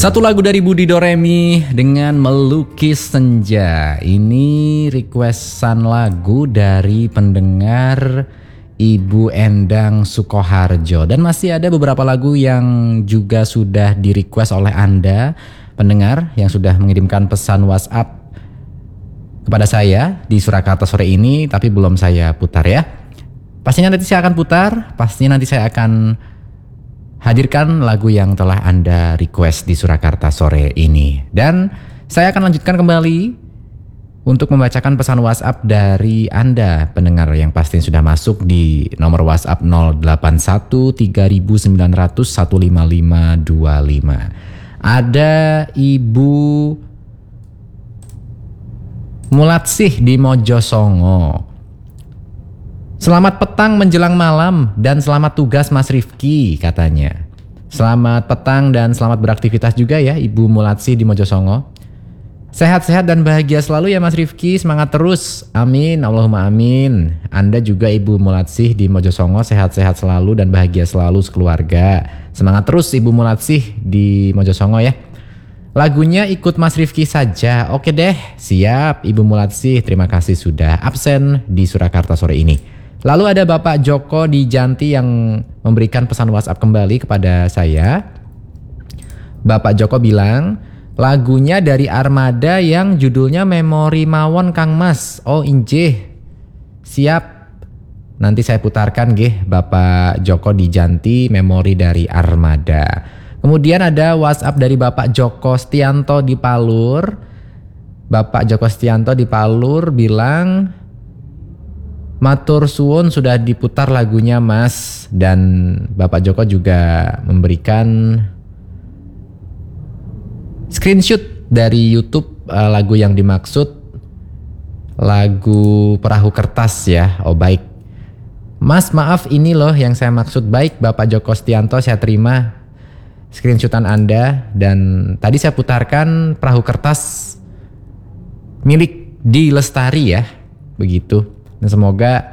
Satu lagu dari Budi Doremi dengan Melukis Senja. Ini requestan lagu dari pendengar Ibu Endang Sukoharjo. Dan masih ada beberapa lagu yang juga sudah di request oleh Anda pendengar yang sudah mengirimkan pesan WhatsApp kepada saya di Surakarta sore ini, tapi belum saya putar ya. Pastinya nanti saya akan putar, pastinya nanti saya akan hadirkan lagu yang telah Anda request di Surakarta sore ini. Dan saya akan lanjutkan kembali untuk membacakan pesan WhatsApp dari Anda pendengar yang pasti sudah masuk di nomor WhatsApp 081 3900 15525. Ada Ibu Mulatsih di Mojosongo. Selamat petang menjelang malam dan selamat tugas Mas Rifki katanya. Selamat petang dan selamat beraktivitas juga ya Ibu Mulatsih di Mojosongo. Sehat-sehat dan bahagia selalu ya Mas Rifki, semangat terus. Amin, Allahumma amin. Anda juga Ibu Mulatsih di Mojosongo sehat-sehat selalu dan bahagia selalu sekeluarga. Semangat terus Ibu Mulatsih di Mojosongo ya. Lagunya ikut Mas Rifki saja. Oke deh, siap Ibu Mulatsih. Terima kasih sudah absen di Surakarta sore ini. Lalu ada Bapak Joko di Janti yang memberikan pesan WhatsApp kembali kepada saya. Bapak Joko bilang, lagunya dari Armada yang judulnya Memori Mawon Kang Mas. Oh injih, siap. Nanti saya putarkan nggih Bapak Joko di Janti, Memori dari Armada. Kemudian ada WhatsApp dari Bapak Joko Stianto di Palur. Bapak Joko Stianto di Palur bilang, matur suwun sudah diputar lagunya Mas. Dan Bapak Joko juga memberikan screenshot dari YouTube lagu yang dimaksud, lagu Perahu Kertas ya. Oh baik Mas, maaf ini loh yang saya maksud. Baik Bapak Joko Stianto, saya terima screenshotan Anda. Dan tadi saya putarkan Perahu Kertas milik Di Lestari ya, begitu. Dan semoga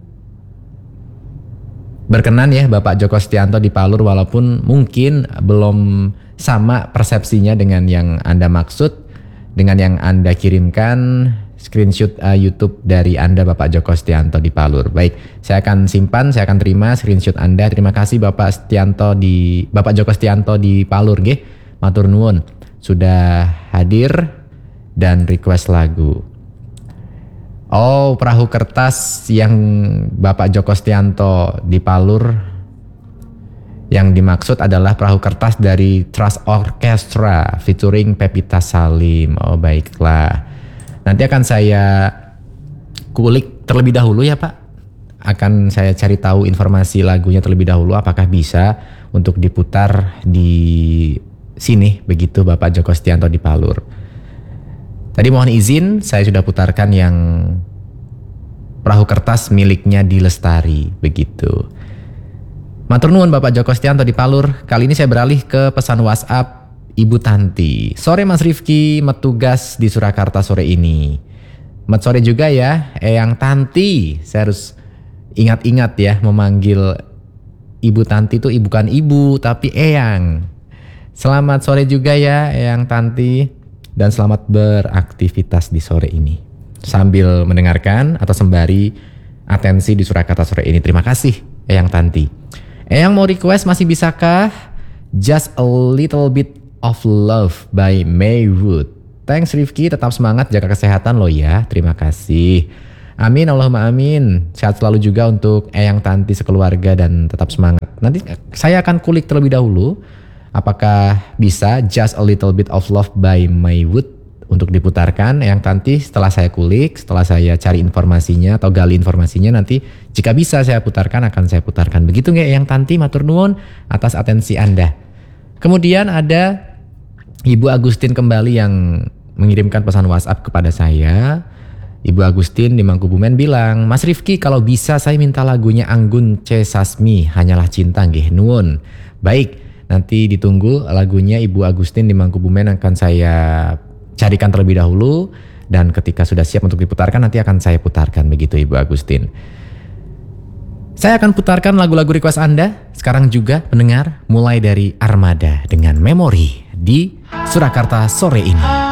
berkenan ya Bapak Joko Stianto di Palur, walaupun mungkin belum sama persepsinya dengan yang Anda maksud, dengan yang Anda kirimkan screenshot YouTube dari Anda Bapak Joko Stianto di Palur. Baik, saya akan simpan, saya akan terima screenshot Anda. Terima kasih Bapak Joko Stianto di Palur nggih. Matur nuwun sudah hadir dan request lagu. Oh, Perahu Kertas yang Bapak Joko Stianto di Palur, yang dimaksud adalah Perahu Kertas dari Trust Orchestra featuring Pevita Salim. Oh baiklah, nanti akan saya kulik terlebih dahulu ya Pak. Akan saya cari tahu informasi lagunya terlebih dahulu, apakah bisa untuk diputar di sini, begitu Bapak Joko Stianto di Palur. Tadi mohon izin, saya sudah putarkan yang Perahu Kertas miliknya Di Lestari, begitu. Matur nuwun Bapak Joko Stianto di Palur. Kali ini saya beralih ke pesan WhatsApp Ibu Tanti. Sore Mas Rifki, metugas di Surakarta sore ini. Met sore juga ya, Eyang Tanti. Saya harus ingat-ingat ya memanggil Ibu Tanti itu bukan ibu tapi Eyang. Selamat sore juga ya Eyang Tanti. Dan selamat beraktivitas di sore ini sambil mendengarkan atau sembari atensi di Surakarta sore ini. Terima kasih Eyang Tanti. Eyang mau request, masih bisakah Just a Little Bit of Love by Maywood. Thanks Rifki, tetap semangat, jaga kesehatan lo ya. Terima kasih. Amin, Allahumma amin. Sehat selalu juga untuk Eyang Tanti sekeluarga dan tetap semangat. Nanti saya akan kulik terlebih dahulu apakah bisa Just a Little Bit of Love by Maywood untuk diputarkan Eyang Tanti. Setelah saya kulik, setelah saya cari informasinya atau gali informasinya, nanti jika bisa saya putarkan, akan saya putarkan. Begitu nggak Eyang Tanti? Matur nuwun atas atensi Anda. Kemudian ada Ibu Agustin kembali yang mengirimkan pesan WhatsApp kepada saya. Ibu Agustin di Mangkubumen bilang, Mas Rifki kalau bisa saya minta lagunya Anggun C. Sasmi, Hanyalah Cinta nggih nuwun. Baik, nanti ditunggu lagunya Ibu Agustin di Mangkubumen akan saya carikan terlebih dahulu. Dan ketika sudah siap untuk diputarkan, nanti akan saya putarkan, begitu Ibu Agustin. Saya akan putarkan lagu-lagu request Anda sekarang juga pendengar, mulai dari Armada dengan Memori di Surakarta sore ini.